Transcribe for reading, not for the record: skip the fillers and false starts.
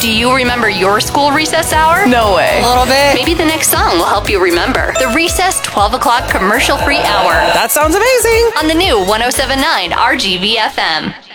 Do you remember your school recess hour? No way. A little bit. Maybe the next song will help you remember. The Recess 12 o'clock commercial-free hour. That sounds amazing. On the new 107.9 RGV FM.